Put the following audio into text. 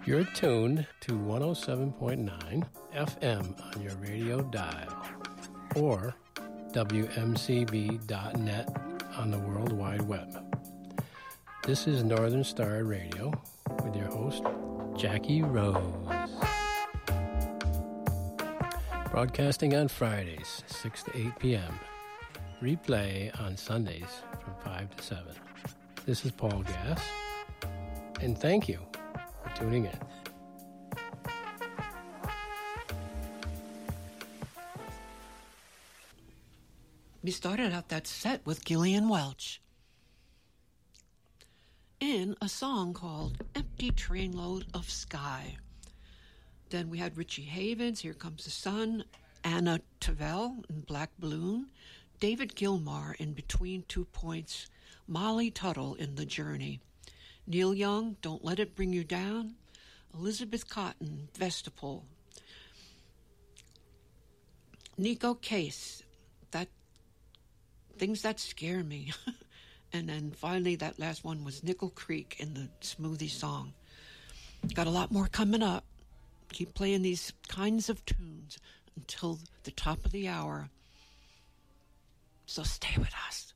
You're tuned to 107.9 FM on your radio dial or WMCB.net on the World Wide Web. This is Northern Star Radio with your host, Jackie Rose. Broadcasting on Fridays, 6 to 8 p.m. Replay on Sundays from 5 to 7. This is Paul Gass, and thank you for tuning in. We started out that set with Gillian Welch in a song called Empty Trainload of Sky. Then we had Richie Havens, Here Comes the Sun, Anna Tavel in Black Balloon, David Gilmour in Between 2 Points, Molly Tuttle in The Journey, Neil Young, Don't Let It Bring You Down, Elizabeth Cotton, Vestipole, Nico Case, Things That Scare Me. And then finally that last one was Nickel Creek in the Smoothie Song. Got a lot more coming up. Keep playing these kinds of tunes until the top of the hour. So stay with us.